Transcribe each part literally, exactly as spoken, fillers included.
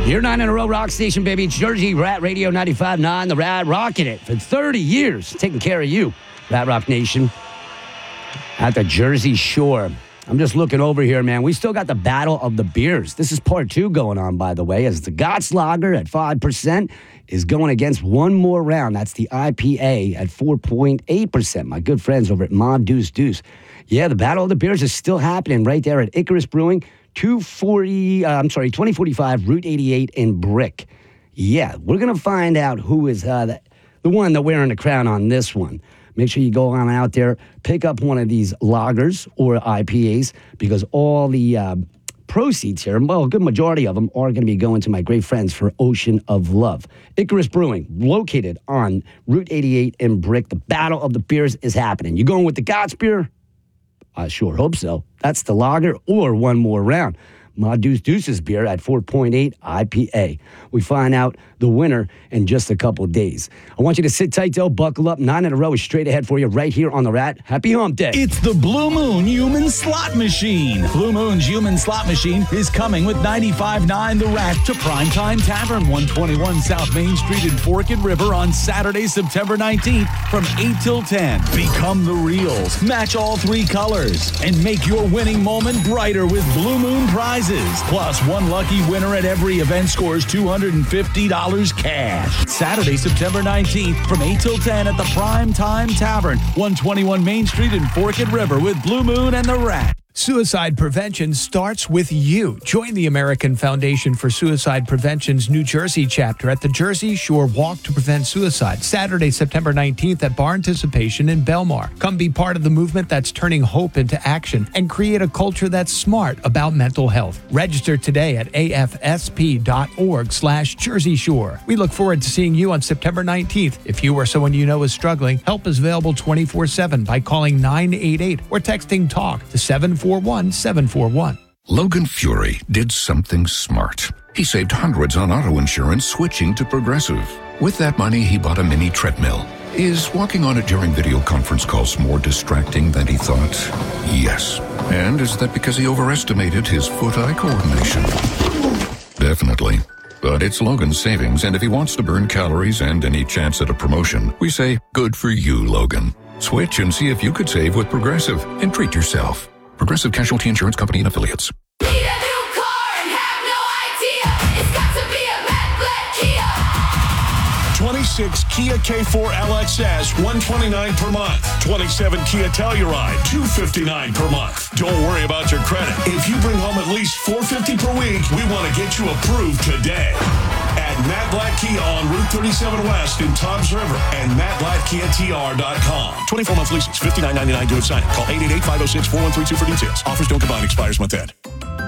Your nine in a row rock station, baby. Jersey Rat Radio ninety-five point nine. The Rat rocking it for thirty years, taking care of you, Rat Rock Nation, at the Jersey Shore. I'm just looking over here, man. We still got the battle of the beers. This is part two going on, by the way, as the Gotts Lager at five percent is going against one more round. That's the I P A at four point eight percent. My good friends over at Ma Deuce Deuce. Yeah, the battle of the beers is still happening right there at Icarus Brewing. two forty, uh, I'm sorry, twenty forty-five Route eighty-eight in Brick. Yeah, we're going to find out who is uh, the, the one that wearing the crown on this one. Make sure you go on out there, pick up one of these lagers or I P As, because all the uh, proceeds here, well, a good majority of them are going to be going to my great friends for Ocean of Love. Icarus Brewing, located on Route eighty-eight in Brick. The battle of the beers is happening. You going with the Gotts beer? I sure hope so. That's the lager or one more round. Ma Deuce Deuce's beer at four point eight I P A. We find out the winner in just a couple of days. I want you to sit tight, though. Buckle up. Nine in a row is straight ahead for you right here on The Rat. Happy Hump Day. It's the Blue Moon Human Slot Machine. Blue Moon's Human Slot Machine is coming with ninety-five point nine The Rat to Primetime Tavern, one twenty-one South Main Street in Forked River on Saturday, September nineteenth from eight till ten. Become the reals, match all three colors, and make your winning moment brighter with Blue Moon prizes. Plus, one lucky winner at every event scores two hundred fifty dollars cash. Saturday, September nineteenth from eight till ten at the Prime Time Tavern, one twenty-one Main Street in Forked River with Blue Moon and the Rat. Suicide prevention starts with you. Join the American Foundation for Suicide Prevention's New Jersey chapter at the Jersey Shore Walk to Prevent Suicide, Saturday, September nineteenth at Bar Anticipation in Belmar. Come be part of the movement that's turning hope into action and create a culture that's smart about mental health. Register today at afsp.org slash Jersey Shore. We look forward to seeing you on September nineteenth. If you or someone you know is struggling, help is available twenty-four seven by calling nine eight eight or texting TALK to seven four one seven four one. Logan Fury did something smart. He saved hundreds on auto insurance switching to Progressive. With that money, he bought a mini treadmill. Is walking on it during video conference calls more distracting than he thought? Yes. And is that because he overestimated his foot-eye coordination? Definitely. But it's Logan's savings, and if he wants to burn calories and any chance at a promotion, we say, good for you, Logan. Switch and see if you could save with Progressive and treat yourself. Progressive Casualty Insurance Company and Affiliates. Need a new car and have no idea? It's got to be a Matt Blatt Kia. twenty-six Kia K four L X S, one hundred twenty-nine dollars per month. twenty-seven Kia Telluride, two hundred fifty-nine dollars per month. Don't worry about your credit. If you bring home at least four hundred fifty dollars per week, we want to get you approved today. At Matt Blatt Kia on Route thirty-seven West in Toms River and matt blatt kia t r dot com. twenty-four month leases, fifty-nine ninety-nine due at signing. Call eight eight eight, five oh six, four one three two for details. Offers don't combine, expires month end.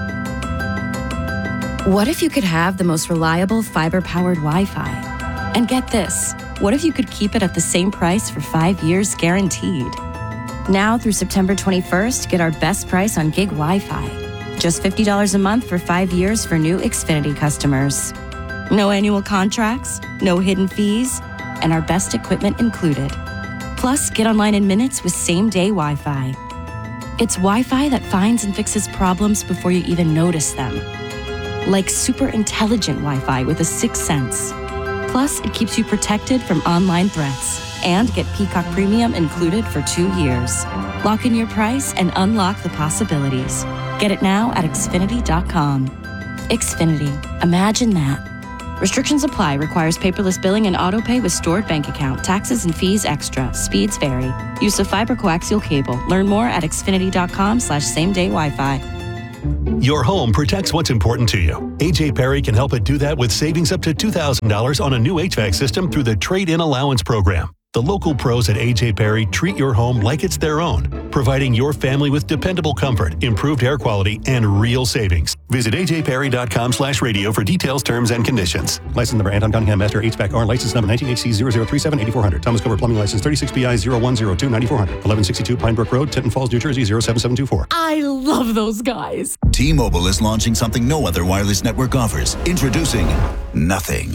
What if you could have the most reliable fiber-powered Wi-Fi? And get this, what if you could keep it at the same price for five years guaranteed? Now through September twenty-first, get our best price on gig Wi-Fi. Just fifty dollars a month for five years for new Xfinity customers. No annual contracts, no hidden fees, and our best equipment included. Plus, get online in minutes with same-day Wi-Fi. It's Wi-Fi that finds and fixes problems before you even notice them. Like super intelligent Wi-Fi with a sixth sense. Plus, it keeps you protected from online threats. And get Peacock Premium included for two years. Lock in your price and unlock the possibilities. Get it now at Xfinity dot com. Xfinity. Imagine that. Restrictions apply. Requires paperless billing and autopay with stored bank account. Taxes and fees extra. Speeds vary. Use of fiber coaxial cable. Learn more at Xfinity dot com slash same day Wi-Fi. Your home protects what's important to you. A J Perry can help it do that with savings up to two thousand dollars on a new H V A C system through the Trade-In Allowance Program. The local pros at A J Perry treat your home like it's their own, providing your family with dependable comfort, improved air quality, and real savings. Visit a j perry dot com slash radio for details, terms, and conditions. License number Anton Cunningham Master H V A C R. License number nineteen H C zero zero three seven eight four hundred. Thomas Cover Plumbing License thirty-six B I zero one zero two nine four hundred. eleven sixty-two Pine Brook Road, Tinton Falls, New Jersey zero seven seven two four. I love those guys. T-Mobile is launching something no other wireless network offers. Introducing Nothing.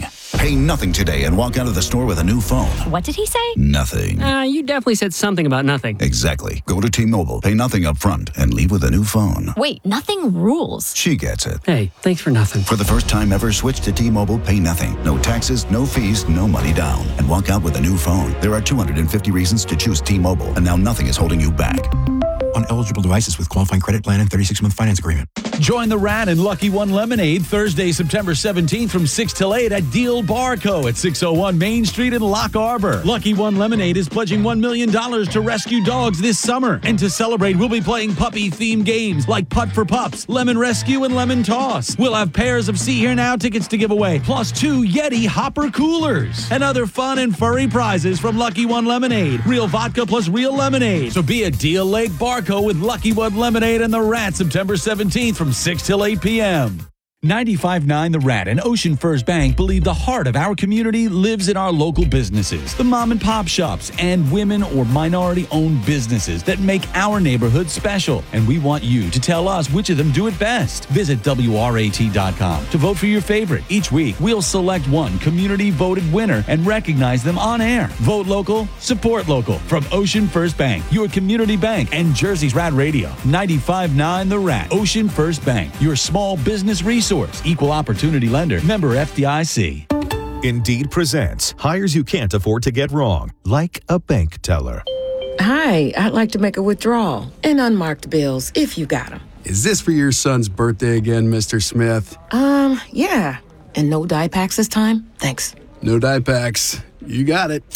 Pay nothing today and walk out of the store with a new phone. What did he say? Nothing. Uh, you definitely said something about nothing. Exactly. Go to T-Mobile, pay nothing up front, and leave with a new phone. Wait, nothing rules. She gets it. Hey, thanks for nothing. For the first time ever, switch to T-Mobile, pay nothing. No taxes, no fees, no money down. And walk out with a new phone. There are two hundred fifty reasons to choose T-Mobile, and now nothing is holding you back. On eligible devices with qualifying credit plan and thirty-six month finance agreement. Join the Rat and Lucky One Lemonade Thursday, September seventeenth from six till eight at Deal Bar Co. at six oh one Main Street in Lock Arbor. Lucky One Lemonade is pledging one million dollars to rescue dogs this summer. And to celebrate, we'll be playing puppy-themed games like Putt for Pups, Lemon Rescue, and Lemon Toss. We'll have pairs of See Here Now tickets to give away, plus two Yeti Hopper coolers. And other fun and furry prizes from Lucky One Lemonade. Real vodka plus real lemonade. So be at Deal Lake Bar Co. with Lucky One Lemonade and the Rat September seventeenth from six till eight p.m. ninety-five point nine The Rat and Ocean First Bank believe the heart of our community lives in our local businesses, the mom and pop shops, and women or minority-owned businesses that make our neighborhood special. And we want you to tell us which of them do it best. Visit W R A T dot com to vote for your favorite. Each week, we'll select one community-voted winner and recognize them on air. Vote local, support local. From Ocean First Bank, your community bank, and Jersey's Rat Radio. ninety-five point nine The Rat. Ocean First Bank, your small business resource. Equal opportunity lender. Member F D I C. Indeed presents hires you can't afford to get wrong, like a bank teller. Hi, I'd like to make a withdrawal and unmarked bills if you got them. Is this for your son's birthday again, Mister Smith? Um, yeah. And no dye packs this time? Thanks. No dye packs. You got it.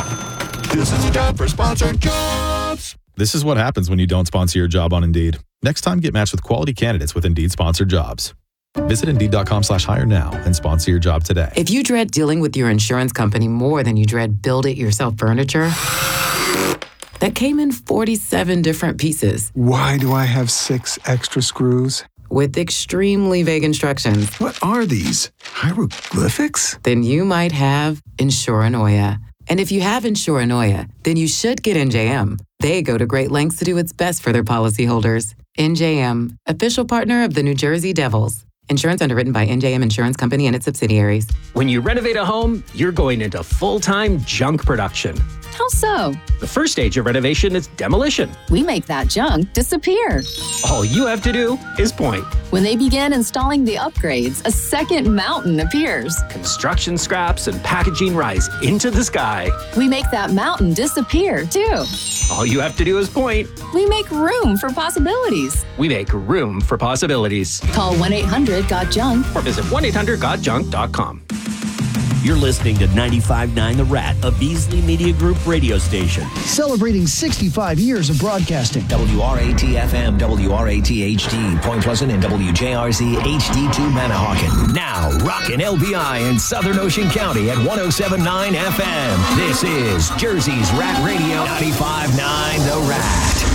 This is a job for sponsored jobs. This is what happens when you don't sponsor your job on Indeed. Next time, get matched with quality candidates with Indeed sponsored jobs. Visit Indeed.com slash hire now and sponsor your job today. If you dread dealing with your insurance company more than you dread build-it-yourself furniture, that came in forty-seven different pieces. Why do I have six extra screws? With extremely vague instructions. What are these? Hieroglyphics? Then you might have Insuranoia. And if you have Insuranoia, then you should get N J M. They go to great lengths to do what's best for their policyholders. N J M, official partner of the New Jersey Devils. Insurance underwritten by N J M Insurance Company and its subsidiaries. When you renovate a home, you're going into full-time junk production. How so? The first stage of renovation is demolition. We make that junk disappear. All you have to do is point. When they begin installing the upgrades, a second mountain appears. Construction scraps and packaging rise into the sky. We make that mountain disappear, too. All you have to do is point. We make room for possibilities. We make room for possibilities. Call one eight hundred got junk or visit one eight hundred got junk dot com. You're listening to ninety-five point nine The Rat, a Beasley Media Group radio station. Celebrating sixty-five years of broadcasting. W R A T F M, W R A T H D, Point Pleasant, and W J R Z H D two Manahawkin. Now, rockin' L B I in Southern Ocean County at one oh seven point nine F M. This is Jersey's Rat Radio, ninety-five point nine The Rat.